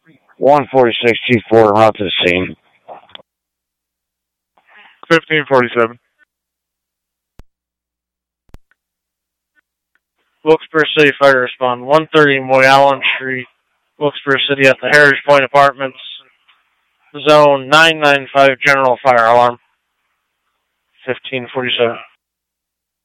146 T4 route to the scene. 1547. Wilkes-Barre City Fire Respond, 130 Moyallen Street, Wilkes-Barre City at the Heritage Point Apartments, Zone 995 General Fire Alarm. 1547.